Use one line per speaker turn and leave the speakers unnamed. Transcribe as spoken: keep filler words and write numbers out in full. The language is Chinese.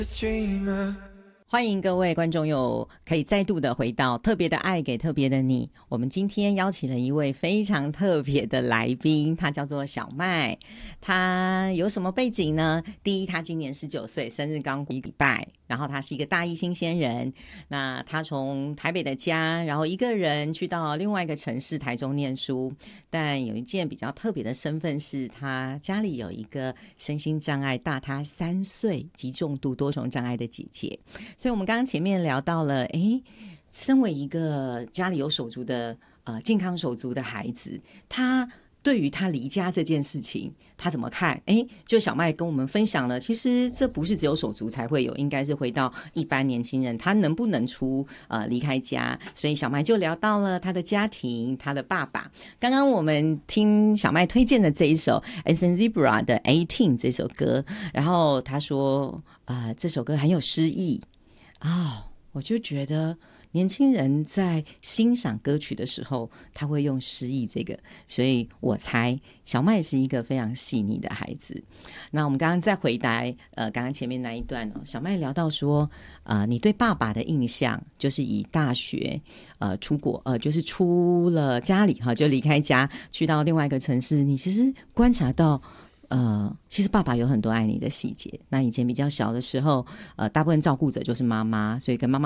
欢迎各位观众友可以再度的回到特别的爱给特别的你。我们今天邀请了一位非常特别的来宾，他叫做小麦。他有什么背景呢？第一，他今年十九岁，生日刚过一个礼拜，然后他是一个大一新鲜人。那他从台北的家，然后一个人去到另外一个城市台中念书，但有一件比较特别的身份是，他家里有一个身心障碍大他三岁、极重度多重障碍的姐姐。所以我们刚刚前面聊到了，诶，身为一个家里有手足的呃健康手足的孩子，他对于他离家这件事情他怎么看？诶，就小麦跟我们分享了，其实这不是只有手足才会有，应该是回到一般年轻人他能不能出呃离开家。所以小麦就聊到了他的家庭，他的爸爸。刚刚我们听小麦推荐的这一首 Anson Zebra 的eighteen 这首歌，然后他说呃这首歌很有诗意哦，我就觉得年轻人在欣赏歌曲的时候，他会用诗意这个，所以我猜小麦是一个非常细腻的孩子。那我们刚刚再回答，呃，刚刚前面那一段哦，小麦聊到说，呃，你对爸爸的印象就是以大学呃出国，呃，就是出了家里哈，就离开家去到另外一个城市，你其实观察到。呃，其实爸爸有很多爱你的细节。那以前比较小的时候，呃，大部分照顾者就是妈妈，所以跟妈妈